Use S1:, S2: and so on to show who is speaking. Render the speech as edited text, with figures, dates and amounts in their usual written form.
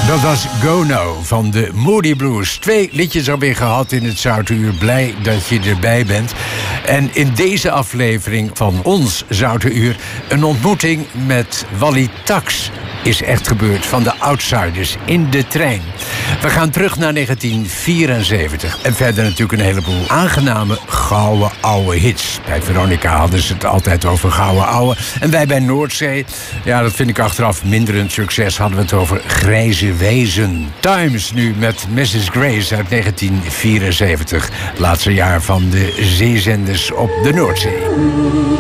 S1: Dat was Go No van de Moody Blues. 2 liedjes alweer gehad in het Zoute Uur. Blij dat je erbij bent. En in deze aflevering van ons Zoute Uur een ontmoeting met Wally Tax is echt gebeurd van de Outsiders in de trein. We gaan terug naar 1974. En verder natuurlijk een heleboel aangename gouden oude hits. Bij Veronica hadden ze het altijd over gouden oude. En wij bij Noordzee, ja, dat vind ik achteraf minder een succes, hadden we het over grijze wezen. Times nu met Mrs. Grace uit 1974. Laatste jaar van de zeezenders op de Noordzee.